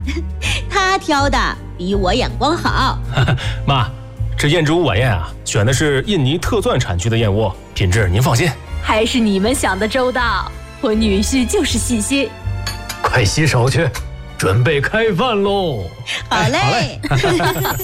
他挑的比我眼光好。 妈，这燕之屋晚宴啊，选的是印尼特钻产区的燕窝，品质您放心。 还是你们想的周到，我女婿就是细心。 快洗手去，准备开饭喽！ 好嘞。